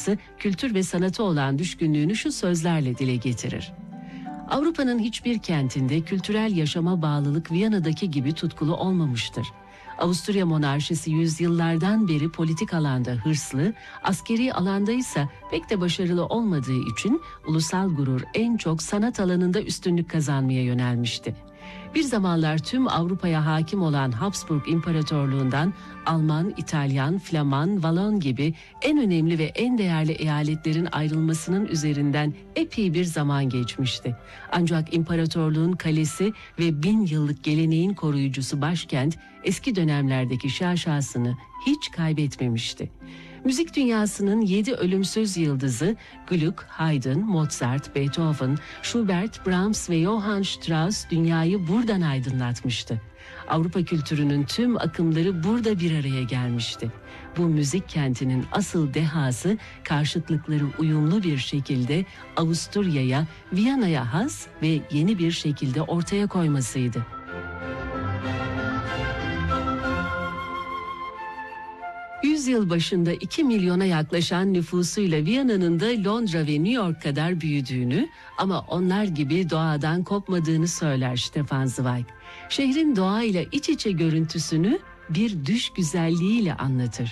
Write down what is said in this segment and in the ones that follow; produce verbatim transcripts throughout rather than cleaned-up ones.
sonrası kültür ve sanata olan düşkünlüğünü şu sözlerle dile getirir. Avrupa'nın hiçbir kentinde kültürel yaşama bağlılık Viyana'daki gibi tutkulu olmamıştır. Avusturya monarşisi yüzyıllardan beri politik alanda hırslı, askeri alanda ise pek de başarılı olmadığı için ulusal gurur en çok sanat alanında üstünlük kazanmaya yönelmişti. Bir zamanlar tüm Avrupa'ya hakim olan Habsburg İmparatorluğundan Alman, İtalyan, Flaman, Valon gibi en önemli ve en değerli eyaletlerin ayrılmasının üzerinden epey bir zaman geçmişti. Ancak imparatorluğun kalesi ve bin yıllık geleneğin koruyucusu başkent eski dönemlerdeki şaşasını hiç kaybetmemişti. Müzik dünyasının yedi ölümsüz yıldızı Gluck, Haydn, Mozart, Beethoven, Schubert, Brahms ve Johann Strauss dünyayı buradan aydınlatmıştı. Avrupa kültürünün tüm akımları burada bir araya gelmişti. Bu müzik kentinin asıl dehası karşıtlıkları uyumlu bir şekilde Avusturya'ya, Viyana'ya has ve yeni bir şekilde ortaya koymasıydı. Yüzyıl başında iki milyona yaklaşan nüfusuyla Viyana'nın da Londra ve New York kadar büyüdüğünü ama onlar gibi doğadan kopmadığını söyler Stefan Zweig. Şehrin doğayla iç içe görüntüsünü bir düş güzelliğiyle anlatır.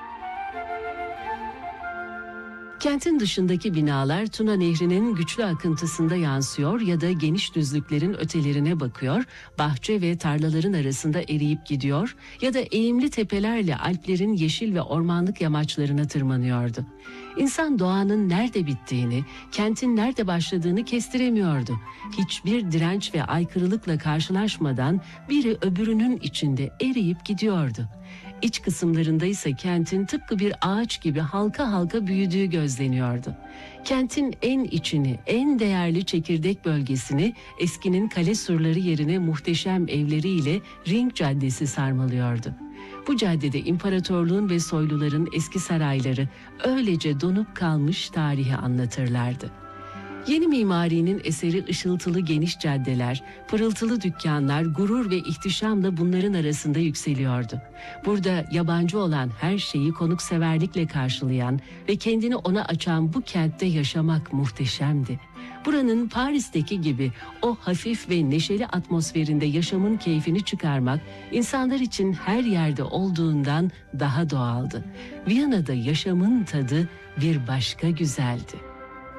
Kentin dışındaki binalar Tuna Nehri'nin güçlü akıntısında yansıyor ya da geniş düzlüklerin ötelerine bakıyor, bahçe ve tarlaların arasında eriyip gidiyor ya da eğimli tepelerle Alplerin yeşil ve ormanlık yamaçlarına tırmanıyordu. İnsan doğanın nerede bittiğini, kentin nerede başladığını kestiremiyordu. Hiçbir direnç ve aykırılıkla karşılaşmadan biri öbürünün içinde eriyip gidiyordu. İç kısımlarında ise kentin tıpkı bir ağaç gibi halka halka büyüdüğü gözleniyordu. Kentin en içini, en değerli çekirdek bölgesini eskinin kale surları yerine muhteşem evleriyle Ring Caddesi sarmalıyordu. Bu caddede imparatorluğun ve soyluların eski sarayları öylece donup kalmış tarihi anlatırlardı. Yeni mimarinin eseri ışıltılı geniş caddeler, pırıltılı dükkanlar, gurur ve ihtişamla bunların arasında yükseliyordu. Burada yabancı olan her şeyi konukseverlikle karşılayan ve kendini ona açan bu kentte yaşamak muhteşemdi. Buranın Paris'teki gibi o hafif ve neşeli atmosferinde yaşamın keyfini çıkarmak insanlar için her yerde olduğundan daha doğaldı. Viyana'da yaşamın tadı bir başka güzeldi.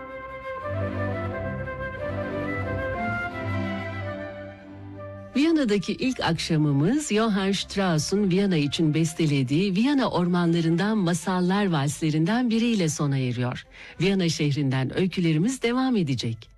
Viyana'daki ilk akşamımız Johann Strauss'un Viyana için bestelediği Viyana ormanlarından masallar valslerinden biriyle sona eriyor. Viyana şehrinden öykülerimiz devam edecek.